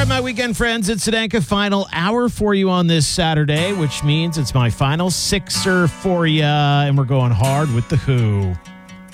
right, my weekend friends, it's Sedanka final hour for you on this Saturday, which means it's my final sixer for you, and we're going hard with The Who.